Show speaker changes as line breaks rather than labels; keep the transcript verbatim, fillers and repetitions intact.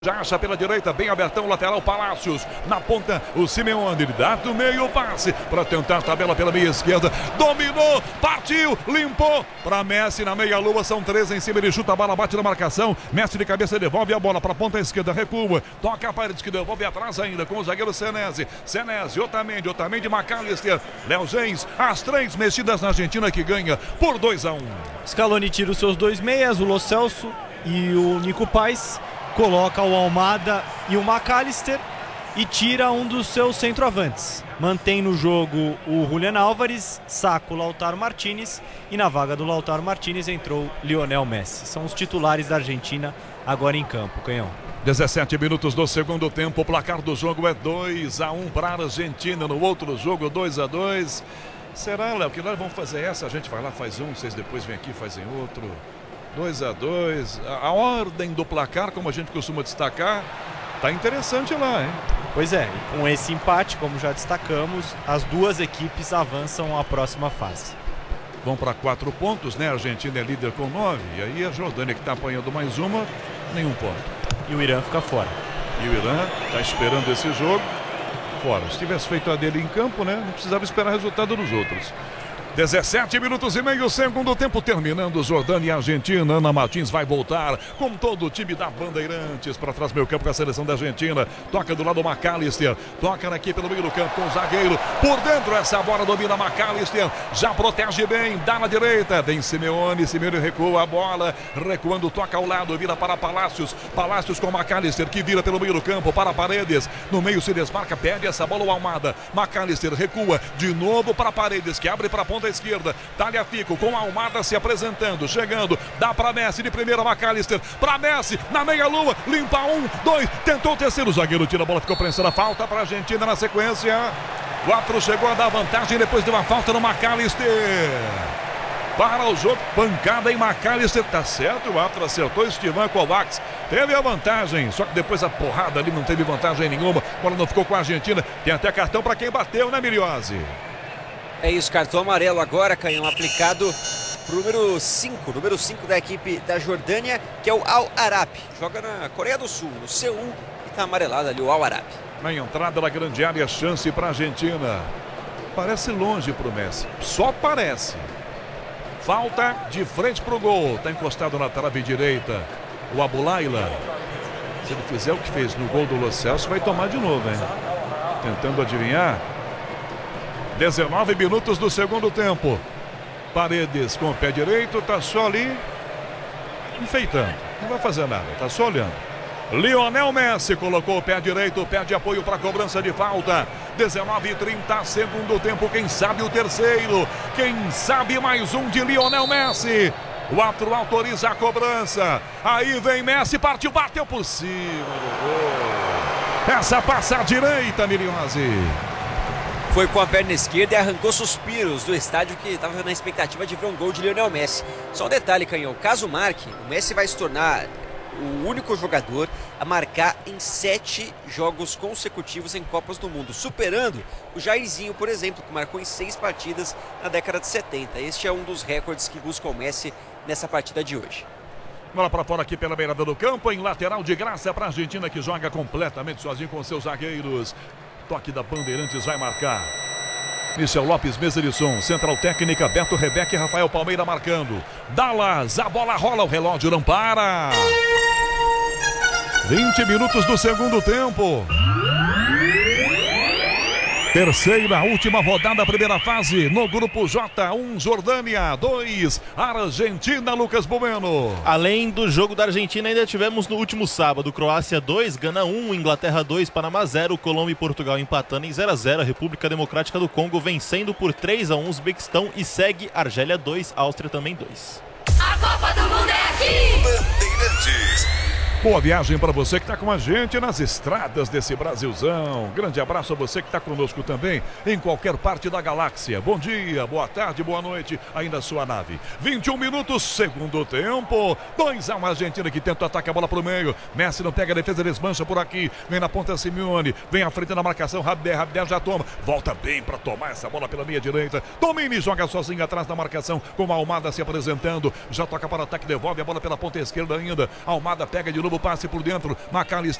Já acha pela direita, bem abertão, lateral Palácios. Na ponta, o Simeone, ele dá do meio o passe para tentar a tabela pela meia esquerda. Dominou, partiu, limpou para Messi na meia lua. São três em cima, ele chuta a bola, bate na marcação. Messi de cabeça devolve a bola para a ponta esquerda, recua. Toca a parede que devolve atrás ainda com o zagueiro Senesi. Senesi, Otamendi, Otamendi, McAllister. Léo Gens, as três mexidas na Argentina que ganha por dois a um.
Scaloni tira os seus dois meias, o Lo Celso e o Nico Paz. Coloca o Almada e o McAllister e tira um dos seus centroavantes. Mantém no jogo o Julián Álvares, saca o Lautaro Martínez e na vaga do Lautaro Martínez entrou Lionel Messi. São os titulares da Argentina agora em campo, Canhão.
dezessete minutos do segundo tempo, o placar do jogo é dois a um para a Argentina. No outro jogo, dois a dois. Será, Léo, que nós vamos fazer essa? A gente vai lá, faz um, vocês depois vêm aqui, fazem outro. dois a dois, a, a ordem do placar, como a gente costuma destacar, tá interessante lá, hein?
Pois é, e com esse empate, como já destacamos, as duas equipes avançam à próxima fase.
Vão para quatro pontos, né? A Argentina é líder com nove, e aí a Jordânia que está apanhando mais uma, nenhum ponto.
E o Irã fica fora.
E o Irã está esperando esse jogo fora. Se tivesse feito a dele em campo, né? Não precisava esperar o resultado dos outros. dezessete minutos e meio, segundo tempo terminando. Jordânia e Argentina. Ana Martins vai voltar com todo o time da Bandeirantes para trás meio campo com a seleção da Argentina. Toca do lado o McAllister. Toca aqui pelo meio do campo com o zagueiro. Por dentro essa bola domina McAllister. Já protege bem. Dá na direita. Vem Simeone. Simeone recua a bola. Recuando, toca ao lado. Vira para Palácios. Palácios com McAllister que vira pelo meio do campo para Paredes. No meio se desmarca. Perde essa bola o Almada. McAllister recua de novo para Paredes que abre para a ponta da esquerda, Tagliafico com a Almada se apresentando, chegando, dá para Messi de primeira, McAllister para Messi, na meia lua, limpa um, dois, tentou o terceiro, zagueiro tira a bola, ficou prensando a falta para a Argentina na sequência. O árbitro chegou a dar vantagem depois de uma falta no McAllister. Para o jogo, pancada em McAllister, tá certo, o árbitro acertou, Estevan Kovacs teve a vantagem, só que depois a porrada ali não teve vantagem nenhuma, a bola não ficou com a Argentina, tem até cartão para quem bateu, né, Miliose?
É isso, cartão amarelo agora, Canhão, aplicado pro número cinco, número cinco da equipe da Jordânia, que é o Al Arab. Joga na Coreia do Sul, no Seul, e tá amarelado ali o Al Arab.
Na entrada da grande área, chance para a Argentina. Parece longe pro Messi, só parece. Falta de frente pro gol, tá encostado na trave direita. O Abulaila, se ele fizer o que fez no gol do Lo Celso, vai tomar de novo, hein? Tentando adivinhar. dezenove minutos do segundo tempo. Paredes com o pé direito, tá só ali enfeitando, não vai fazer nada, tá só olhando. Lionel Messi colocou o pé direito, pé de apoio para cobrança de falta. dezenove e trinta, segundo tempo, quem sabe o terceiro, quem sabe mais um de Lionel Messi. O árbitro autoriza a cobrança. Aí vem Messi, partiu, bateu por cima do gol. Essa passa à direita, Miliose.
Foi com a perna esquerda e arrancou suspiros do estádio que estava na expectativa de ver um gol de Lionel Messi. Só um detalhe, Canhão, caso marque, o Messi vai se tornar o único jogador a marcar em sete jogos consecutivos em Copas do Mundo, superando o Jairzinho, por exemplo, que marcou em seis partidas na década de setenta. Este é um dos recordes que busca o Messi nessa partida de hoje.
Bola para fora aqui pela beirada do campo, em lateral de graça para a Argentina que joga completamente sozinho com seus zagueiros. Toque da Bandeirantes vai marcar. Michel Lopes, mesa de som. Central técnica, Beto Rebeca e Rafael Palmeira marcando. Dallas, a bola rola, o relógio não para. vinte minutos do segundo tempo. Terceira, última rodada, primeira fase, no grupo J, um Jordânia, dois Argentina, Lucas Bueno.
Além do jogo da Argentina, ainda tivemos no último sábado, Croácia dois, Gana um, Inglaterra dois, Panamá zero, Colômbia e Portugal empatando em zero a zero, República Democrática do Congo vencendo por três a um Uzbequistão e segue Argélia dois, Áustria também dois.
A Copa do Mundo é aqui!
Bandeirantes. Boa viagem para você que está com a gente nas estradas desse Brasilzão. Grande abraço a você que está conosco também em qualquer parte da galáxia. Bom dia, boa tarde, boa noite aí na sua nave. vinte e um minutos, segundo tempo. dois a um Argentina que tenta atacar a bola para o meio. Messi não pega a defesa, desmancha por aqui. Vem na ponta Simeone, vem à frente na marcação. Rabé, Rabé já toma. Volta bem para tomar essa bola pela meia direita. Domine joga sozinho atrás da marcação com a Almada se apresentando. Já toca para o ataque, devolve a bola pela ponta esquerda ainda. Almada pega de novo. novo passe por dentro. McAllister